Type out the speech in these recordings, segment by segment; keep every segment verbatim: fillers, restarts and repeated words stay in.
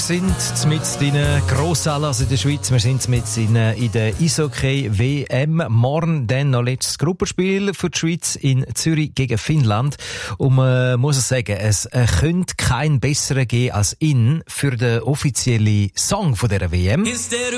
sind mit den Grossanlass in der Schweiz. Wir sind mit in, in der Eishockey-W M. Morgen dann noch letztes Gruppenspiel für die Schweiz in Zürich gegen Finnland. Und man muss sagen, es äh, könnte keinen besseren geben als ihn für den offiziellen Song von dieser W M.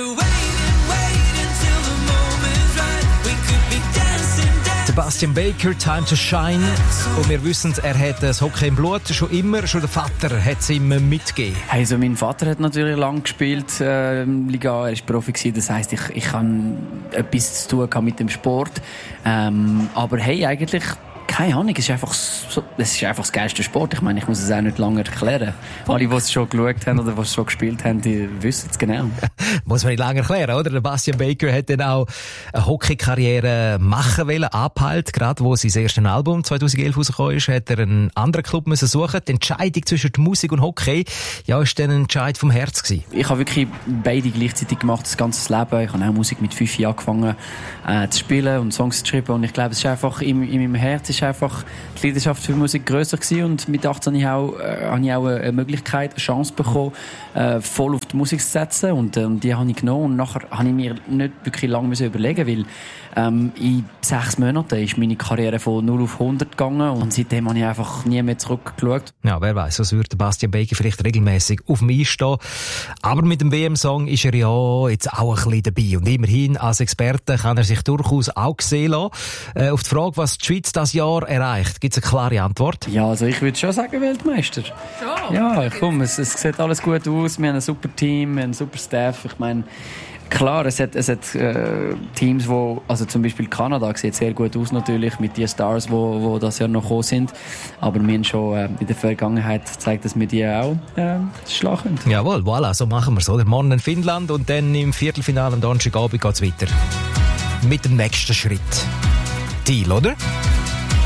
Sebastian Baker, Time to Shine. Und wir wissen, er hat das Hockey im Blut schon immer. Schon der Vater hat es ihm mitgegeben. Hey, so mein Vater hat natürlich lange gespielt, äh, Liga. Er war Profi gewesen. Das heisst, ich, ich habe etwas zu tun mit dem Sport. Ähm, aber hey, eigentlich... Keine Ahnung, es ist einfach so, es ist einfach das geilste Sport. Ich meine, ich muss es auch nicht lange erklären. Alle, die es schon geschaut haben oder die es schon gespielt haben, die wissen es genau. Muss man nicht lange erklären, oder? Der Bastian Baker hat dann auch eine Hockey-Karriere machen wollen, abhalten. Gerade wo sein erstes Album zweitausendelf rausgekommen ist, hat er einen anderen Club müssen suchen. Die Entscheidung zwischen Musik und Hockey, ja, ist dann ein Entscheid vom Herz gewesen. Ich habe wirklich beide gleichzeitig gemacht, das ganze Leben. Ich habe auch Musik mit fünf Jahren angefangen äh, zu spielen und Songs zu schreiben. Und ich glaube, es ist einfach in, in meinem Herz ist einfach die Leidenschaft für Musik grösser gewesen. Und mit achtzehn habe ich auch, äh, habe ich auch eine Möglichkeit, eine Chance bekommen, äh, voll auf die Musik zu setzen. Und ähm, die habe ich genommen. Und nachher habe ich mir nicht wirklich lange müssen überlegen, weil ähm, in sechs Monaten ist meine Karriere von null auf hundert gegangen. Und seitdem habe ich einfach nie mehr zurückgeschaut. Ja, wer weiß, sonst würde Bastian Baker vielleicht regelmäßig auf dem Eis stehen. Aber mit dem W M-Song ist er ja jetzt auch ein bisschen dabei. Und immerhin als Experte kann er sich durchaus auch sehen lassen. Äh, auf die Frage, was die Schweiz das Jahr erreicht, gibt es eine klare Antwort? Ja, also ich würde schon sagen Weltmeister. Oh, ja, komm, es, es sieht alles gut aus. Wir haben ein super Team, wir haben einen super Staff. Ich meine, klar, es hat, es hat äh, Teams, wo, also zum Beispiel Kanada sieht sehr gut aus natürlich, mit den Stars, wo, wo das Jahr noch gekommen sind. Aber wir haben schon äh, in der Vergangenheit gezeigt, dass wir die auch äh, schlagen. Jawohl, voilà, so machen wir es. Oder? Morgen in Finnland und dann im Viertelfinale am Donnerstagabend geht es weiter. Mit dem nächsten Schritt. Deal, oder?